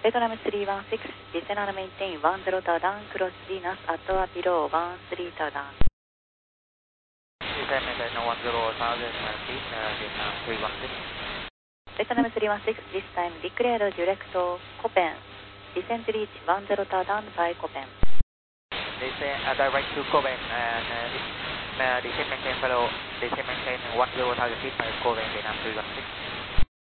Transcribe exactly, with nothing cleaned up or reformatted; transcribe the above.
Vietnam three one six, descend and maintain one zero down, cross Venus at or below one three down. Descend maintain one zero thousand feet, uh, Vietnam three one six. Vietnam three one six, this time declare direct Copen. Descend reach one zero down by Copen. Descend uh, direct to Copen and uh, uh, descend maintain follow, descend maintain one zero thousand feet by Copen, Vietnam three one six.